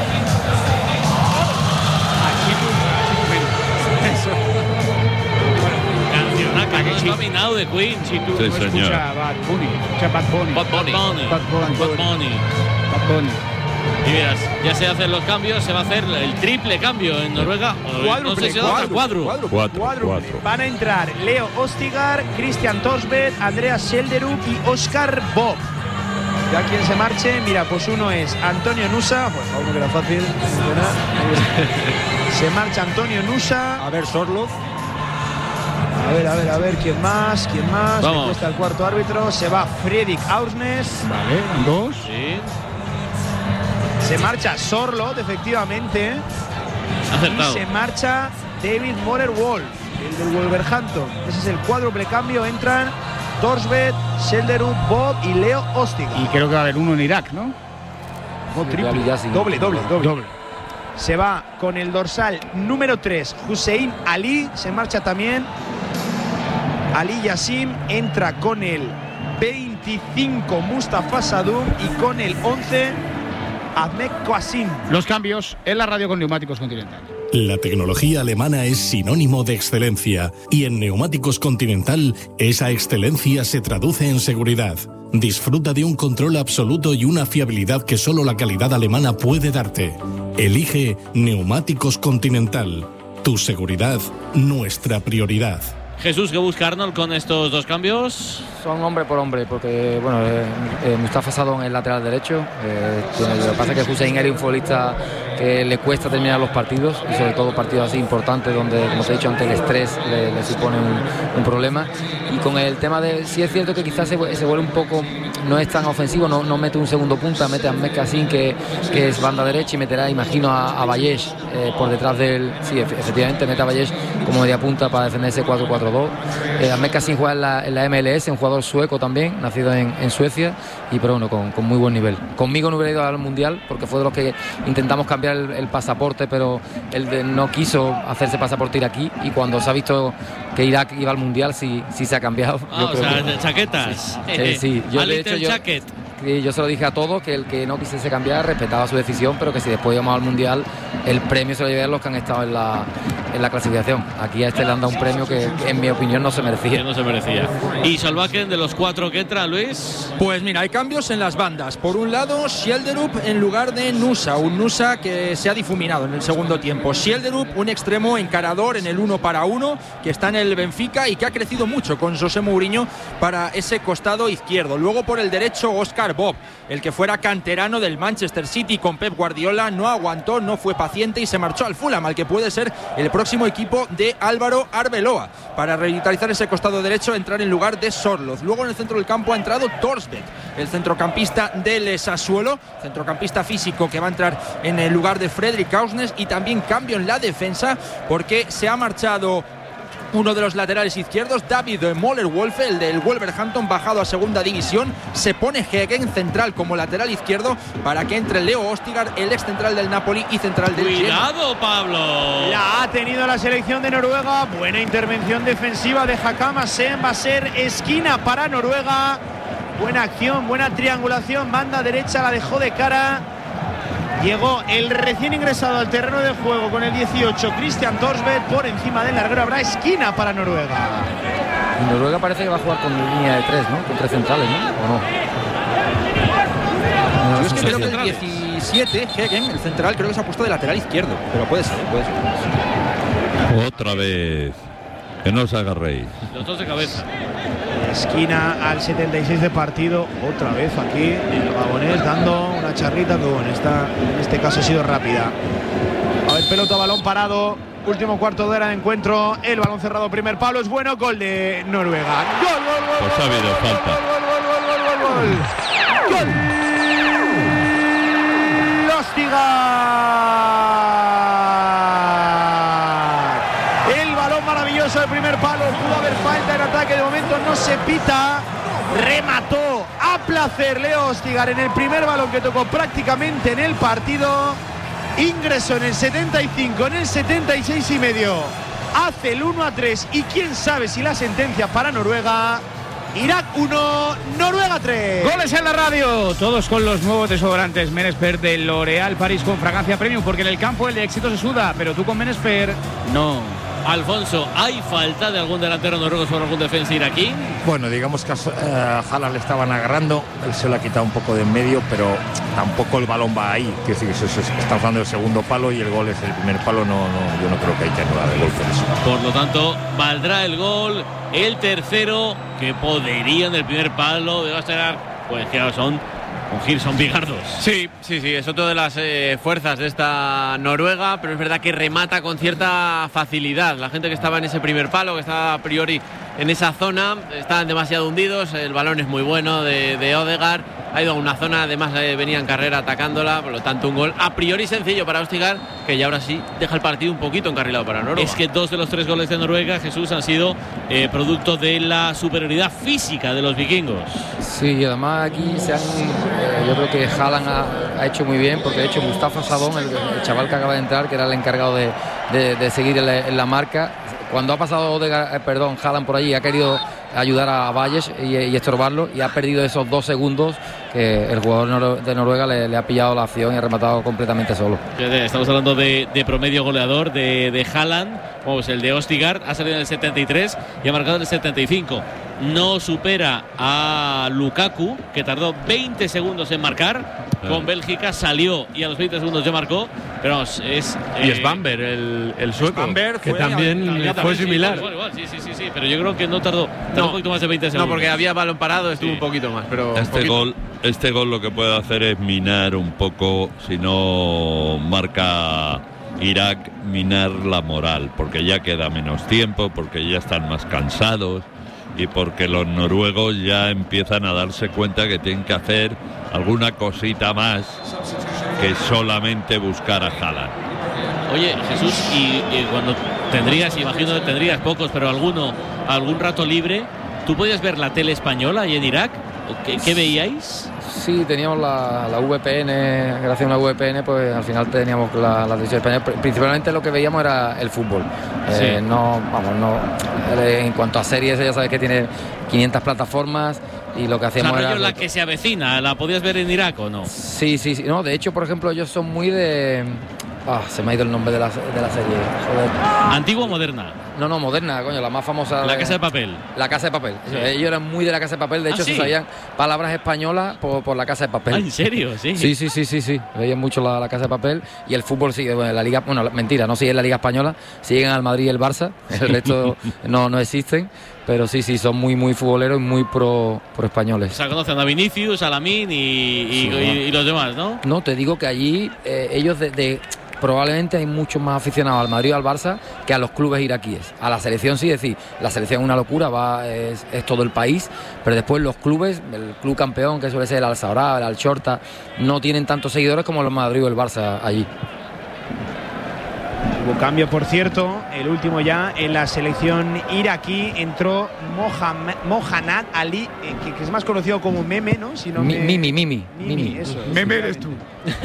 Cancionaca, no está minado de Queen. Si tú Sí, no señor. escuchas Bad Bunny, escucha Bad Bunny. Bad Bunny. Bad Bunny. Bad Bunny. Bad Bunny. Y miras, ya se hacen los cambios, se va a hacer el triple cambio en Noruega. No sé si otra cuadro. Cuatro, Cuádruple. cuatro. Van a entrar Leo Ostigar, Christian Torsved, Andreas Schelderup y Oscar Bob. Ya quien se marche, mira, pues uno es Antonio Nusa, pues a uno que era fácil. Se marcha Antonio Nusa. A ver, Sorloth. A ver, a ver, a ver, ¿quién más? ¿Quién más? Vamos. Me cuesta el cuarto árbitro. Se va Fredrik Aursnes. Vale, dos. Sí, Se marcha Sorloth, efectivamente. Y acertado. se marcha David Morer-Wolf, el del Wolverhampton. Ese es el cuádruple cambio. Entran Torsved, Schelderup, Bob y Leo Ostigar. Y creo que va a haber uno en Irak, ¿no? No, triple. Ali Yassim. Doble, doble, doble. Doble. Se va con el dorsal número tres, Hussein Ali. Se marcha también Ali Yassim. Entra con el veinticinco, Mustafa Sadum. Y con el once, Ahmed Qasim. Los cambios en la radio con Neumáticos Continental. La tecnología alemana es sinónimo de excelencia y en Neumáticos Continental esa excelencia se traduce en seguridad. Disfruta de un control absoluto y una fiabilidad que solo la calidad alemana puede darte. Elige Neumáticos Continental. Tu seguridad, nuestra prioridad. Jesús, ¿qué busca Arnold con estos dos cambios? Son hombre por hombre, porque bueno, eh, eh, Mustafa Sadon es lateral derecho. Eh, tiene, lo que pasa es que Hussein Eri es un futbolista que le cuesta terminar los partidos, y sobre todo partidos así importantes donde, como te he dicho antes, el estrés le, le supone un, un problema. Y con el tema de, sí es cierto que quizás se, se vuelve un poco, no es tan ofensivo, no, no mete un segundo punta, mete a Ahmed Qasim, que, que es banda derecha, y meterá, imagino, a, a Vallesh eh, por detrás del, sí, efectivamente, mete a Vallesh como media punta para defender ese cuatro cuatro dos. Eh, Ahmed Qasim juega en la, en la M L S, un jugador sueco también, nacido en, en Suecia, y pero bueno, con, con muy buen nivel. Conmigo no hubiera ido al Mundial, porque fue de los que intentamos cambiar el, el pasaporte, pero él de, no quiso hacerse pasaporte iraquí, y cuando se ha visto que Irak iba al Mundial, sí, sí se ha cambiado. Ah, yo o creo sea, que, de chaquetas. sí, eh, sí. Yo, A de hecho, little yo, jacket. y yo se lo dije a todos, que el que no quisiese cambiar respetaba su decisión, pero que si después íbamos al Mundial, el premio se lo llevarían los que han estado en la, en la clasificación. Aquí a este le han dado un premio que, que en mi opinión no se merecía. Que no se merecía. ¿Y Solbakken, de los cuatro que entra, Luis? Pues mira, hay cambios en las bandas. Por un lado, Schjelderup en lugar de Nusa, un Nusa que se ha difuminado en el segundo tiempo. Schjelderup, un extremo encarador en el uno para uno, que está en el Benfica y que ha crecido mucho con José Mourinho para ese costado izquierdo. Luego por el derecho, Oscar Bob, el que fuera canterano del Manchester City con Pep Guardiola, no aguantó, no fue paciente y se marchó al Fulham, al que puede ser el próximo equipo de Álvaro Arbeloa, para revitalizar ese costado derecho, entrar en lugar de Sorloth. Luego en el centro del campo ha entrado Torsbeck, el centrocampista del Sassuolo, centrocampista físico que va a entrar en el lugar de Fredrik Ausnes. Y también cambio en la defensa, porque se ha marchado uno de los laterales izquierdos, David Moller-Wolfe, el del Wolverhampton, bajado a segunda división. Se pone Hegen central como lateral izquierdo para que entre Leo Ostigar, el ex central del Napoli y central del Genoa. ¡Cuidado, Pablo! La ha tenido la selección de Noruega. Buena intervención defensiva de Hakam Asen. Va a ser esquina para Noruega. Buena acción, buena triangulación. Banda derecha la dejó de cara. Llegó el recién ingresado al terreno de juego con el dieciocho, Christian Torsbeck, por encima del larguero. Habrá esquina para Noruega. Y Noruega parece que va a jugar con línea de tres, ¿no? Con tres centrales, ¿no? ¿O no? Yo es que creo que el diecisiete, Hegen, el central, creo que se ha puesto de lateral izquierdo. Pero puede ser, puede ser. Otra vez. Que no os agarréis. Los dos de cabeza. Esquina al setenta y seis de partido. Otra vez aquí el gabonés dando una charrita que bueno, esta, en este caso ha sido rápida. A ver, pelota, balón parado. Último cuarto de hora de encuentro. El balón cerrado, primer palo. Es bueno, gol de Noruega. Gol, gol, gol. Pues ha habido falta. Gol, gol, gol, gol, gol, gol, gol. Gol. Ostigar. El balón maravilloso del primer palo. Pudo haber falta en ataque. De momento no se pita. Remató a placer Leo Ostigar en el primer balón que tocó prácticamente en el partido. Ingresó en el setenta y cinco, en el setenta y seis y medio. Hace el uno a tres y quién sabe si la sentencia para Noruega. Irak uno, Noruega tres. Goles en la radio, todos con los nuevos desodorantes Menesper de L'Oréal Paris con fragancia premium, porque en el campo el de éxito se suda, pero tú con Menesper no. Alfonso, ¿hay falta de algún delantero noruego sobre algún defensa iraquí? Bueno, digamos que a uh, Haaland le estaban agarrando, él se lo ha quitado un poco de en medio, pero tampoco el balón va ahí. Quiero decir, eso, eso, estamos hablando del segundo palo y el gol es el primer palo. No, no, yo no creo que hay que anular el gol por eso. Por lo tanto, valdrá el gol, el tercero, que podría en el primer palo de Ostigar, pues que son con Girson Bigardos. Sí, sí, sí, es otro de las eh, fuerzas de esta Noruega, pero es verdad que remata con cierta facilidad. La gente que estaba en ese primer palo, que estaba a priori en esa zona, estaban demasiado hundidos. El balón es muy bueno de, de Odegaard. Ha ido a una zona, además eh, venía en carrera atacándola, por lo tanto un gol a priori sencillo para Ostigar, que ya ahora sí deja el partido un poquito encarrilado para Noruega. Es que dos de los tres goles de Noruega, Jesús, han sido eh, producto de la superioridad física de los vikingos. Sí, y además aquí se han, eh, yo creo que Haaland ha, ha hecho muy bien, porque de hecho Mustafa Sadon, el, el chaval que acaba de entrar, que era el encargado de, de, de seguir en la, en la marca, cuando ha pasado Odegaard, eh, perdón, Haaland por allí, ha querido ayudar a Valles y, y estorbarlo, y ha perdido esos dos segundos que el jugador de Noruega le, le ha pillado la acción y ha rematado completamente solo. Estamos hablando de, de promedio goleador de, de Haaland. Pues el de Ostigar ha salido en el setenta y tres y ha marcado en el setenta y cinco. No supera a Lukaku, que tardó veinte segundos en marcar. Con Bélgica salió y a los veinte segundos ya marcó. Pero vamos, es. Y eh, Svanberg, el, el sueco, Svanberg que fue también a, a, fue sí, similar. Igual, igual, sí, sí, sí, sí, pero yo creo que no tardó, tardó No, un poquito más de veinte segundos. No, porque había balón parado, estuvo Sí. un poquito más. Pero Este poquito. gol, este gol lo que puede hacer es minar un poco, si no marca Irak, minar la moral, porque ya queda menos tiempo, porque ya están más cansados y porque los noruegos ya empiezan a darse cuenta que tienen que hacer alguna cosita más que solamente buscar a Haaland. Oye, Jesús, y, y cuando tendrías, imagino que tendrías pocos, pero alguno, algún rato libre, ¿tú podías ver la tele española ahí en Irak? ¿Qué, qué veíais? Sí, teníamos la, la V P N, gracias a una V P N, pues al final teníamos la, la televisión española. Principalmente lo que veíamos era el fútbol. Sí. Eh, no, vamos, no. En cuanto a series, ya sabes que tiene quinientas plataformas y lo que hacíamos o sea, era... la que se avecina, ¿la podías ver en Irak o no? Sí, sí, sí. No, de hecho, por ejemplo, ellos son muy de... Ah, se me ha ido el nombre de la, de la serie. Joder. ¿Antigua o moderna? No, no, moderna, coño, la más famosa. La de... Casa de Papel. La Casa de Papel. Sí. Ellos eran muy de la Casa de Papel, de hecho ¿Ah, sí? se sabían palabras españolas por, por la Casa de Papel. ¿Ah, en serio? Sí. Sí, sí, sí, sí, sí. Veían mucho la, la Casa de Papel y el fútbol sigue, bueno, la Liga, bueno, mentira, no siguen la Liga Española, siguen al Madrid y el Barça, el resto no, no existen. Pero sí, sí, son muy, muy futboleros y muy pro, pro españoles. O sea, conocen a Vinicius, a Lamine y, y, Sí, y, no. y los demás, ¿no? No, te digo que allí eh, ellos de, de probablemente hay muchos más aficionados al Madrid o al Barça que a los clubes iraquíes. A la selección sí, es decir, la selección es una locura, va es, es todo el país, pero después los clubes, el club campeón que suele ser el Al-Saurab, el Al-Shorta, no tienen tantos seguidores como los Madrid o el Barça allí. Hubo cambio, por cierto, el último ya en la selección iraquí. Entró Mohamed, Mohanad Ali, eh, que, que es más conocido como Meme, ¿no? Si no Mi, me... Mimi, Mimi, Mimi, Mimi. eso es. Meme eres tú.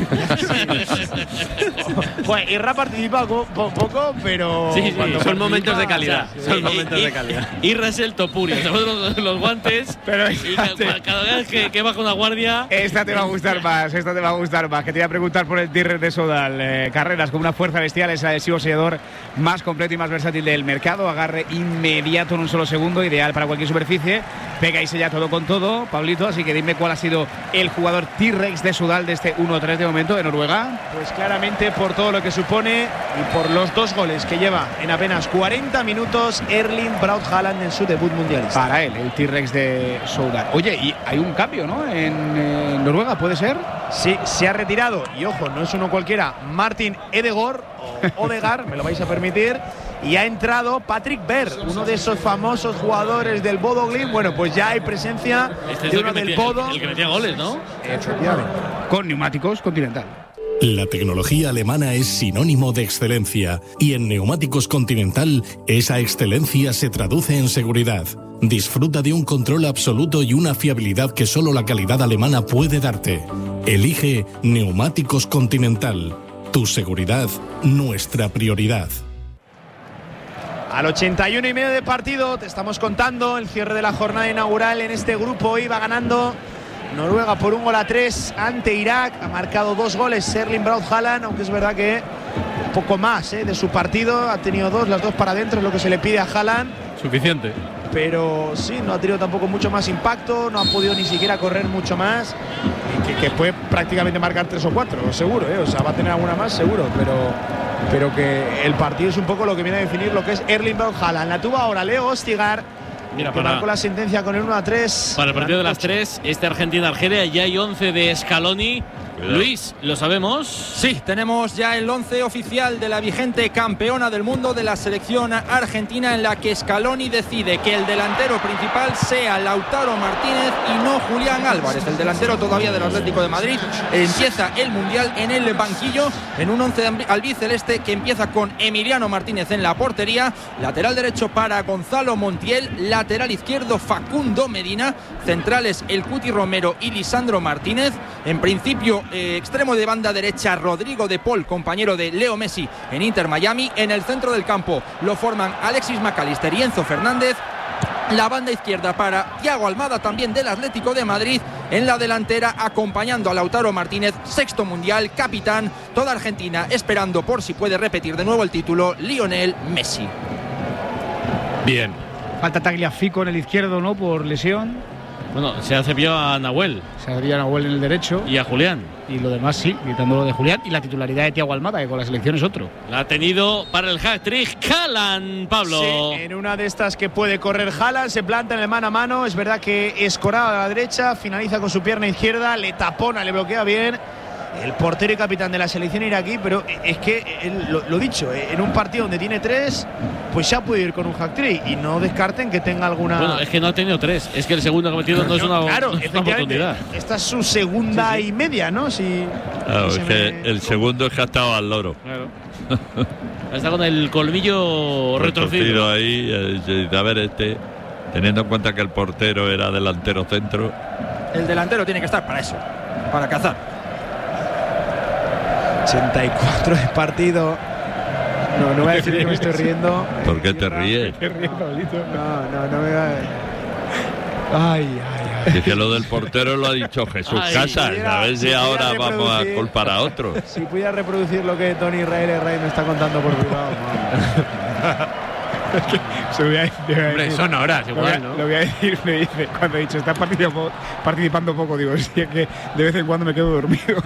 Bueno, Irra participa po- po- poco, pero. Sí, sí, cuando son participa, momentos de calidad. o sea, Son sí. momentos de calidad. Irra es el Topuria, se ponen los, los guantes Pero y ca- cada vez que, que baja una guardia. Esta te va a gustar más, esta te va a gustar más. Que te iba a preguntar por el Tirrek de Sodal. Eh, carreras con una fuerza bestial, es el adhesivo sellador más completo y más versátil del mercado. Agarre inmediato en un solo segundo, ideal para cualquier superficie. Pega y sella todo con todo, Pablito. Así que dime cuál ha sido el jugador Tirrek de Sodal de este uno tres de momento de Noruega. Pues claramente por todo lo que supone y por los dos goles que lleva en apenas cuarenta minutos Erling Braut Haaland en su debut mundialista. Para él, el Tirrek de Sodal. Oye, y hay un cambio, ¿no? En eh, Noruega, ¿puede ser? Sí, se ha retirado, y ojo, no es uno cualquiera, Martin Ødegaard, o Odegaard, me lo vais a permitir, y ha entrado Patrick Berg, uno de esos famosos jugadores del Bodo Glimt. Bueno, pues ya hay presencia Este es de el uno que, del metía, Bodo. el, el que metía goles, ¿no? Efectivamente. Con neumáticos Continental. La tecnología alemana es sinónimo de excelencia y en Neumáticos Continental esa excelencia se traduce en seguridad. Disfruta de un control absoluto y una fiabilidad que solo la calidad alemana puede darte. Elige Neumáticos Continental. Tu seguridad, nuestra prioridad. Al ochenta y uno y medio de partido, te estamos contando el cierre de la jornada inaugural en este grupo. Iba ganando Noruega por un gol a tres ante Irak. Ha marcado dos goles Erling Braut Haaland, aunque es verdad que un poco más ¿eh? de su partido. Ha tenido dos, las dos para adentro, es lo que se le pide a Haaland. Suficiente. Pero sí, no ha tenido tampoco mucho más impacto, no ha podido ni siquiera correr mucho más. Y que, que puede prácticamente marcar tres o cuatro, seguro, ¿eh? O sea, va a tener alguna más, seguro. Pero, pero que el partido es un poco lo que viene a definir lo que es Erling Braut Haaland. La tuvo ahora Leo Ostigar, Mira, que para- marcó la sentencia con el uno a tres. Para el partido de las tres, este Argentina-Argelia, ya hay once de Scaloni. Luis, ¿lo sabemos? Sí, tenemos ya el once oficial de la vigente campeona del mundo de la selección argentina, en la que Scaloni decide que el delantero principal sea Lautaro Martínez y no Julián Álvarez, el delantero todavía del Atlético de Madrid. Empieza el Mundial en el banquillo, en un once albiceleste que empieza con Emiliano Martínez en la portería, lateral derecho para Gonzalo Montiel, lateral izquierdo Facundo Medina, centrales el Cuti Romero y Lisandro Martínez, en principio Eh, extremo de banda derecha Rodrigo de Paul, compañero de Leo Messi en Inter Miami. En el centro del campo lo forman Alexis McAllister y Enzo Fernández. La banda izquierda para Thiago Almada, también del Atlético de Madrid. En la delantera, acompañando a Lautaro Martínez, sexto mundial, capitán, toda Argentina esperando por si puede repetir de nuevo el título, Lionel Messi. Bien. Falta Tagliafico en el izquierdo, ¿no? Por lesión. Bueno, se ha cepillado a Nahuel. Se habría Nahuel en el derecho. Y a Julián. Y lo demás sí, quitando lo de Julián. Y la titularidad de Thiago Almada, que con la selección es otro. La ha tenido para el hat-trick Haaland, Pablo. Sí, en una de estas que puede correr Haaland, se planta en el mano a mano. Es verdad que escorado a la derecha, finaliza con su pierna izquierda, le tapona, le bloquea bien el portero y capitán de la selección iraquí. Pero es que, él, lo, lo dicho, en un partido donde tiene tres, pues ya puede ir con un hat-trick. Y no descarten que tenga alguna… Bueno, es que no ha tenido tres. Es que el segundo que ha metido no es una, claro, no es una oportunidad. esta es su segunda sí, sí. y media, ¿no? Si, claro, si es que me… el segundo es que ha estado al loro. Claro. Está con el colmillo retorcido. retorcido ahí, eh, a ver, este, teniendo en cuenta que el portero era delantero centro. El delantero tiene que estar para eso, para cazar. ochenta y cuatro de partido. No, no voy a decir que me estoy riendo. ¿Por qué te ríes? ¿Qué ríes, Pablito? No, no, no me va a… Ay, ay, ay. Es que lo del portero lo ha dicho Jesús Ay, Casas, pudiera- a ver si si ahora pudiera vamos a reproducir- culpar a otro. Si pudiera reproducir lo que Tony Israel Rey me está contando por privado. Se lo voy a decir, le voy a Hombre, decir. son horas Lo voy a- igual, ¿no? Lo voy a decir, me dice, cuando he dicho, estás participando, participando poco, digo, sí, es que de vez en cuando me quedo dormido.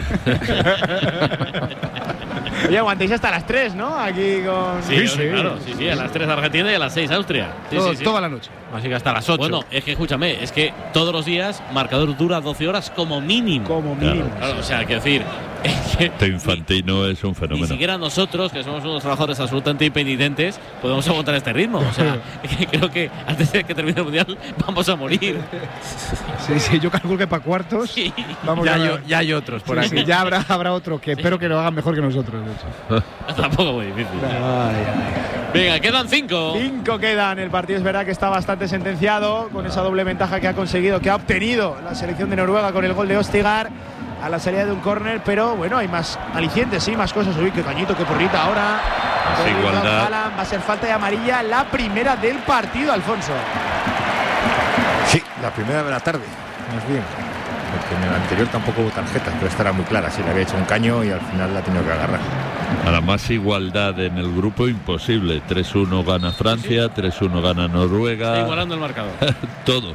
Oye, aguantéis hasta las tres, ¿no? Aquí con. Sí, sí, claro, sí, sí, a las tres Argentina y a las seis Austria. Sí, Todo- sí, sí. Toda la noche. Así que hasta las ocho. Bueno, es que escúchame, es que todos los días marcador dura doce horas como mínimo. Como mínimo. Claro, o sea, quiero decir, es que Este Infantino es un ni fenómeno. siquiera nosotros, que somos unos trabajadores absolutamente impenitentes, podemos aguantar este ritmo. O sea, que creo que antes de que termine el mundial vamos a morir. Sí, sí, yo calculo que para cuartos. Vamos ya, a- hay, o- ya hay otros por Sí, aquí. sí, ya habrá, habrá otro que espero que lo hagan mejor que nosotros, de hecho. Tampoco muy difícil. Venga, quedan cinco. Cinco quedan. El partido es verdad que está bastante sentenciado con esa doble ventaja que ha conseguido, que ha obtenido la selección de Noruega con el gol de Ostigar a la salida de un córner. Pero bueno, hay más alicientes, sí, más cosas. Uy, qué cañito, qué porrita ahora. Más Gol de igualdad. Haaland. Va a ser falta de amarilla, la primera del partido, Alfonso. Sí, la primera de la tarde, más bien. Porque en el anterior tampoco hubo tarjeta, pero esta era muy clara. Se le había hecho un caño y al final la ha tenido que agarrar. A la más igualdad en el grupo imposible. tres uno gana Francia, tres uno gana Noruega. Está igualando el marcador. Todo.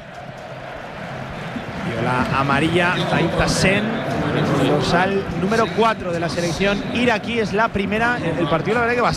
La amarilla, Taib Tassen, dorsal número cuatro de la selección iraquí, es la primera. El partido, la verdad, que bastante.